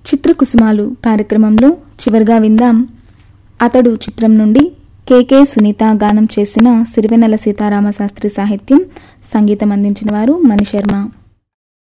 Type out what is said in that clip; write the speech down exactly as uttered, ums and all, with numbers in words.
చిత్రకుసుమాలు కార్యక్రమంలో చివరిగా విందాం అతడు చిత్రం నుండి కె.కె. సునీత గానం చేసిన సిరివెన్నెల సీతారామ శాస్త్రి సాహిత్యం, సంగీతం అందించిన వారు మణిశర్మ.